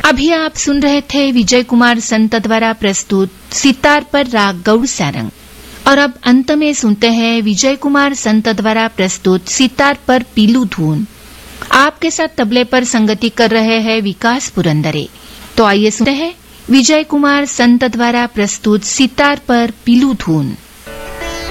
अभी आप सुन रहे थे विजय कुमार संत द्वारा प्रस्तुत सितार पर राग गौड़ सारंग। और अब अंत में सुनते हैं विजय कुमार संत द्वारा प्रस्तुत सितार पर पीलू धून। आपके साथ तबले पर संगति कर रहे हैं विकास पुरंदरे। तो आइए सुनते हैं विजय कुमार संत द्वारा प्रस्तुत सितार पर पीलू धून।